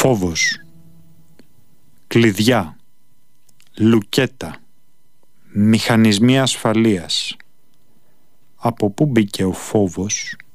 Φόβος. Κλειδιά. Λουκέτα. Μηχανισμοί ασφαλείας. Από πού μπήκε ο φόβος?